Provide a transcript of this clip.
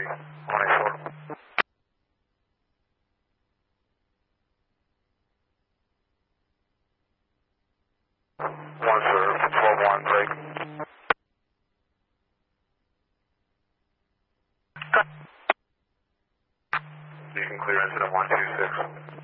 184. One serve, 12-1, break. You can clear incident 126.